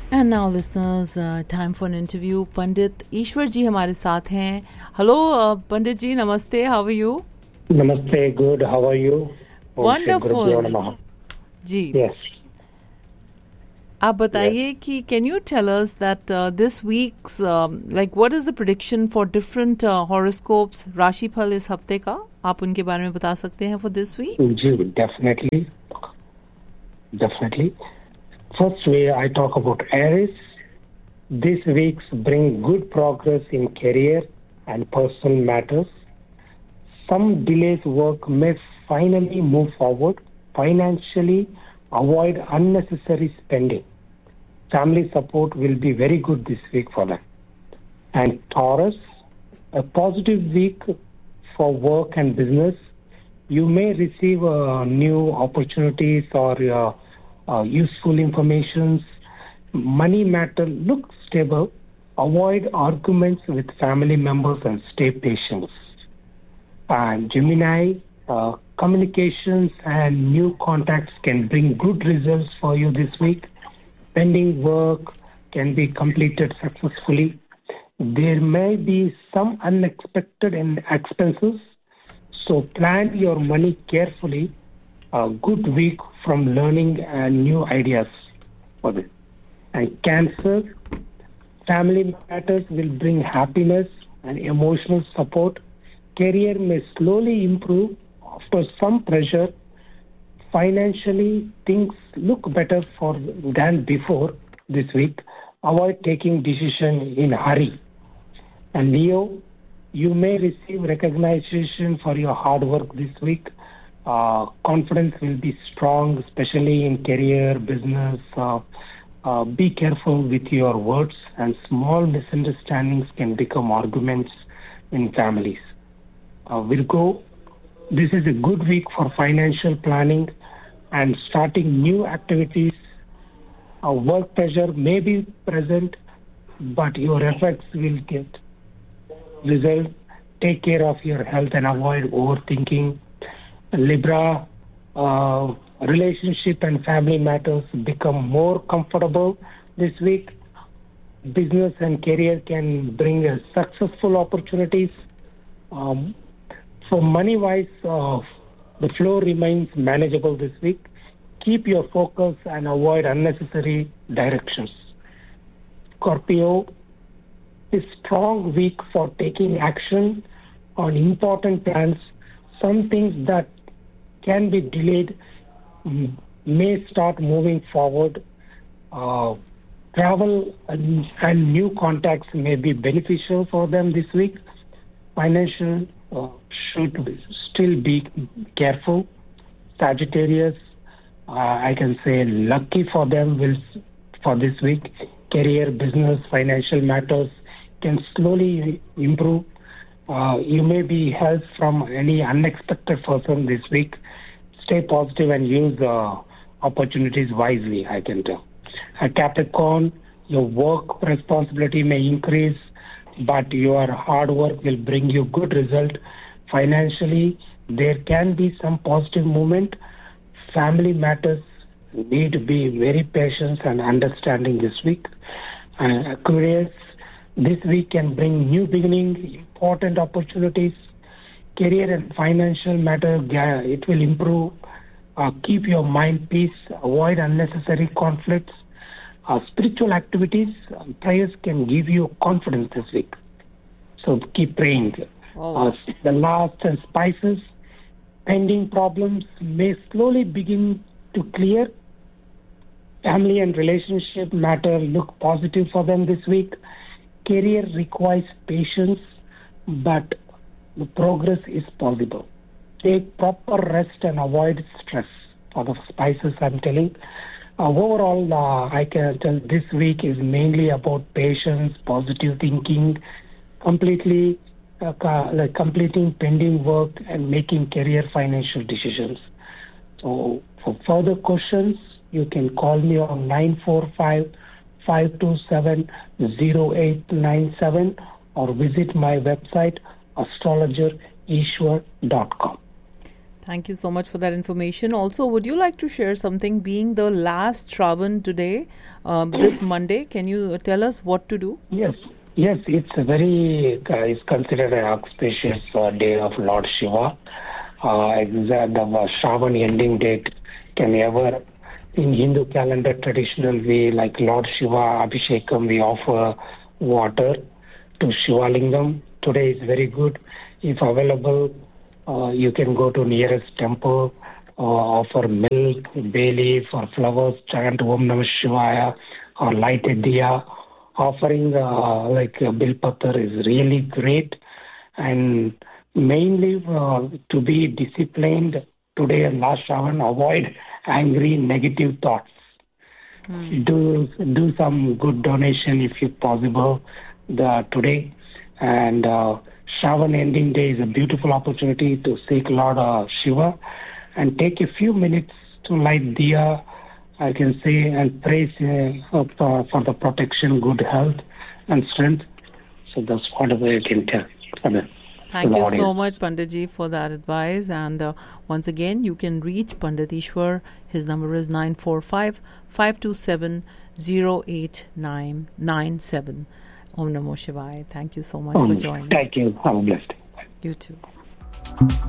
And now listeners, time for an interview. Pandit Ishwar ji हमारे साथ हैं. Hello, Pandit ji, namaste. How are you? Namaste. Good. How are you? Wonderful. Ji. Yes. आप बताइए कि can you tell us that this week's like what is the prediction for different horoscopes, राशिफल इस हफ्ते का? आप उनके बारे में बता सकते हैं for this week? Ji, definitely. First way I talk about Aries. This week's bring good progress in career and personal matters. Some delays work may finally move forward. Financially, avoid unnecessary spending. Family support will be very good this week for them. And Taurus, a positive week for work and business. You may receive new opportunities or useful information. Money matter look stable. Avoid arguments with family members and stay patient. And Gemini, communications and new contacts can bring good results for you this week. Pending work can be completed successfully. There may be some unexpected expenses, so plan your money carefully. A good week from learning and new ideas for this. And Cancer, family matters will bring happiness and emotional support. Career may slowly improve after some pressure. Financially, things look better than before this week. Avoid taking decision in a hurry. And Leo, you may receive recognition for your hard work this week. Confidence will be strong, especially in career, business. Be careful with your words, and small misunderstandings can become arguments in families. Virgo, this is a good week for financial planning and starting new activities. Work pressure may be present, but your efforts will get result. Take care of your health and avoid overthinking. Libra, relationship and family matters become more comfortable this week. Business and career can bring successful opportunities. For money-wise, the flow remains manageable this week. Keep your focus and avoid unnecessary directions. Scorpio, a strong week for taking action on important plans. Some things that can be delayed may start moving forward. Travel and new contacts may be beneficial for them this week. Financial should still be careful. Sagittarius, I can say lucky for them for this week. Career, business, financial matters can slowly improve. You may be helped from any unexpected person this week. Stay positive and use opportunities wisely, I can tell. Capricorn, your work responsibility may increase, but your hard work will bring you good result. Financially, there can be some positive movement. Family matters need to be very patient and understanding this week. Aquarius, this week can bring new beginning, important opportunities. Career and financial matter, it will improve. Keep your mind peace. Avoid unnecessary conflicts. Spiritual activities, prayers can give you confidence this week. So keep praying. The last and spices, pending problems may slowly begin to clear. Family and relationship matter look positive for them this week. Career requires patience, but the progress is possible. Take proper rest and avoid stress. For the spices, I'm telling. Overall, I can tell this week is mainly about patience, positive thinking, completing pending work and making career financial decisions. So for further questions, you can call me on 945-527-0897 or visit my website astrologerishwar.com. Thank you so much for that information. Also, would you like to share something, being the last Shravan today, this Monday? Can you tell us what to do? Yes, it's it's considered an auspicious day of Lord Shiva. The Shravan ending date can ever, in Hindu calendar traditional way, like Lord Shiva Abhishekam, we offer water to Shiva Lingam. Today is very good. If available, you can go to nearest temple, offer milk, bay leaf, or flowers, chant Om Namah Shivaya, or light a diya. Offering bilpatar is really great, and mainly to be disciplined today and last Shravan, avoid angry, negative thoughts. Do some good donation if it's possible today, and Shravan ending day is a beautiful opportunity to seek Lord Shiva and take a few minutes to light diya, I can say, and pray for the protection, good health and strength. So that's whatever I can tell. Thank you so much, Panditji, for that advice. And once again, you can reach Pandit Ishwar. His number is 945-527-08997. Om Namo Shivaya. Thank you so much for joining. Thank you. Have a blessed day. You too.